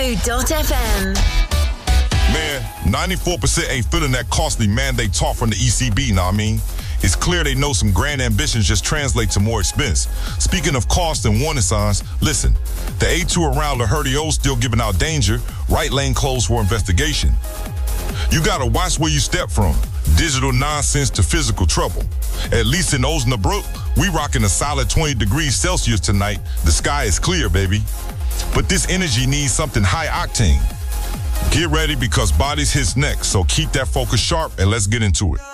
Bamboo.fm. Man, 94% ain't feeling that costly mandate talk from the ECB, know what I mean? It's clear they know some grand ambitions just translate to more expense. Speaking of cost and warning signs, listen, the A2 around La Herdio still giving out danger, right lane closed for investigation. You gotta watch where you step from, digital nonsense to physical trouble. At least in Osnabrück, we rocking a solid 20 degrees Celsius tonight. The sky is clear, baby. But this energy needs something high octane. Get ready because bodies hits next, so keep that focus sharp and let's get into it.